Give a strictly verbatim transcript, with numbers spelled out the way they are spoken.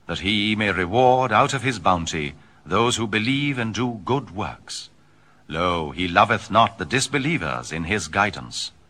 that he may reward out of his bounty those who believe and do good works. Lo, he loveth not the disbelievers in his guidance.